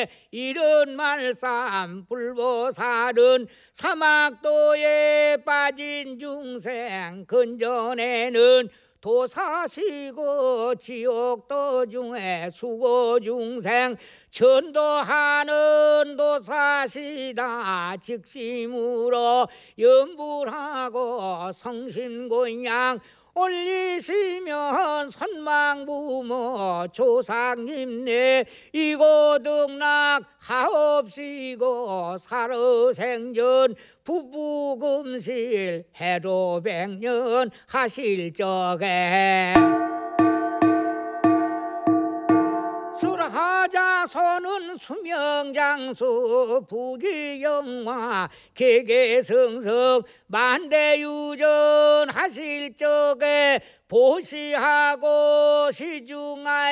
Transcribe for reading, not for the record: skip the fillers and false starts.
중에 이런 말씀 불보살은 사막도에 빠진 중생 근전에는 도사시고 지옥도 중에 수고 중생 전도하는 도사시다 직심으로 염불하고 성신곤양 올리시면 선망부모 조상님네 이고등락 하옵시고 살어생전 부부금실 해로백년 하실 적에 술하자소는 수명장수 부귀영화 계계성성 만대유전 하실 적에 보시하고 시중하여